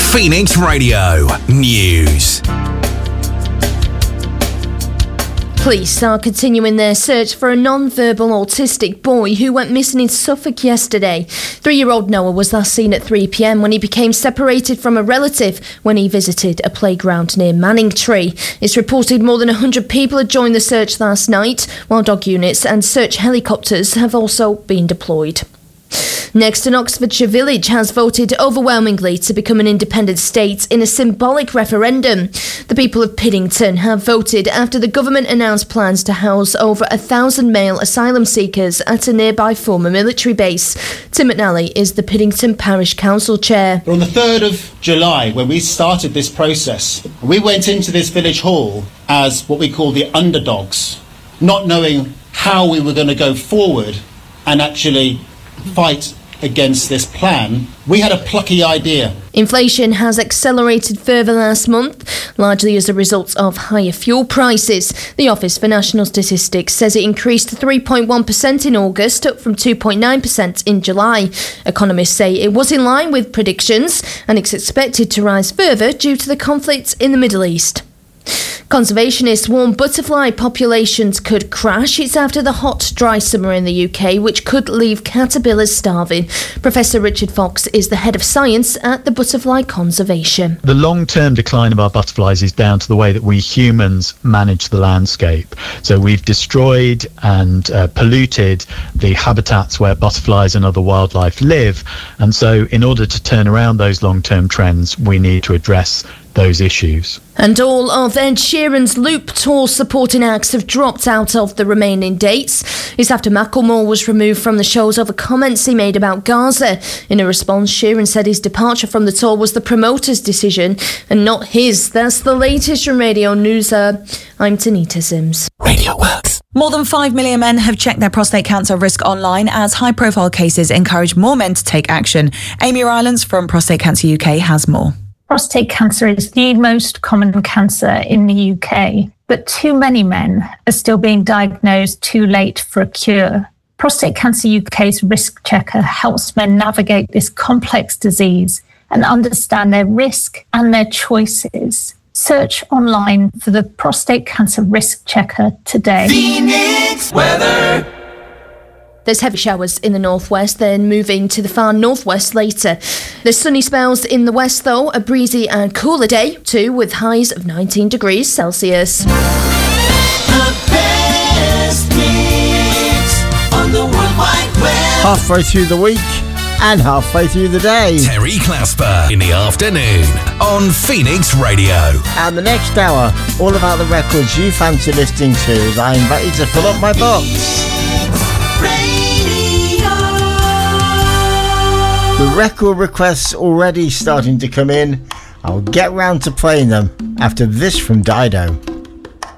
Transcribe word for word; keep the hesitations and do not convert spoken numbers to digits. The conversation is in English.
Phoenix Radio News. Police are continuing their search for a non-verbal autistic boy who went missing in Suffolk yesterday. Three-year-old Noah was last seen at three p m when he became separated from a relative when he visited a playground near Manningtree. It's reported more than one hundred people had joined the search last night, while dog units and search helicopters have also been deployed. Next, an Oxfordshire village has voted overwhelmingly to become an independent state in a symbolic referendum. The people of Piddington have voted after the government announced plans to house over a thousand male asylum seekers at a nearby former military base. Tim McNally is the Piddington Parish Council Chair. On the third of July, when we started this process, we went into this village hall as what we call the underdogs, not knowing how we were going to go forward and actually fight against this plan. We had a plucky idea. Inflation has accelerated further last month, largely as a result of higher fuel prices. The Office for National Statistics says it increased to three point one percent in August, up from two point nine percent in July. Economists say it was in line with predictions, and it's expected to rise further due to the conflict in the Middle East. Conservationists warn butterfly populations could crash. It's after the hot, dry summer in the U K, which could leave caterpillars starving. Professor Richard Fox is the head of science at the Butterfly Conservation. The long-term decline of our butterflies is down to the way that we humans manage the landscape. So we've destroyed and uh, polluted the habitats where butterflies and other wildlife live. And so in order to turn around those long-term trends, we need to address those issues. And all of Ed Sheeran's Loop tour supporting acts have dropped out of the remaining dates. It's after Macklemore was removed from the shows over comments he made about Gaza. In a response, Sheeran said his departure from the tour was the promoter's decision and not his. That's the latest from Radio News. Uh, I'm Tanita Sims. Radio Works. More than five million men have checked their prostate cancer risk online as high-profile cases encourage more men to take action. Amy Rylands from Prostate Cancer U K has more. Prostate cancer is the most common cancer in the U K, but too many men are still being diagnosed too late for a cure. Prostate Cancer U K's Risk Checker helps men navigate this complex disease and understand their risk and their choices. Search online for the Prostate Cancer Risk Checker today. Phoenix weather. There's heavy showers in the northwest, then moving to the far northwest later. There's sunny spells in the west, though, a breezy and cooler day, too, with highs of nineteen degrees Celsius. The best mix on the World Wide Web. Halfway through the week and halfway through the day. Terry Clasper in the afternoon on Phoenix Radio. And the next hour, all about the records you fancy listening to as I invite you to fill up my box. The record requests already starting to come in. I'll get round to playing them after this from Dido.